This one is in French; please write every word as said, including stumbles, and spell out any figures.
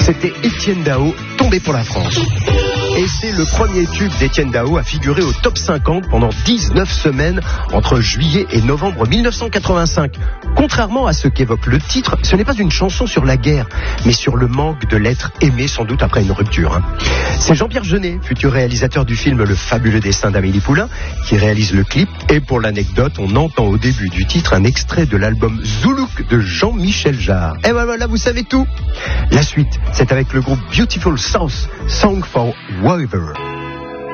C'était Étienne Dao, Tombé pour la France. Et c'est le premier tube d'Étienne Dao à figurer au top cinquante pendant dix-neuf semaines entre juillet et novembre mille neuf cent quatre-vingt-cinq. Contrairement à ce qu'évoque le titre, ce n'est pas une chanson sur la guerre, mais sur le manque de l'être aimé sans doute après une rupture. Hein. C'est Jean-Pierre Jeunet, futur réalisateur du film Le fabuleux destin d'Amélie Poulain, qui réalise le clip. Et pour l'anecdote, on entend au début du titre un extrait de l'album Zoulouk de Jean-Michel Jarre. Et voilà, voilà, vous savez tout. La suite, c'est avec le groupe Beautiful South, Song for Weather.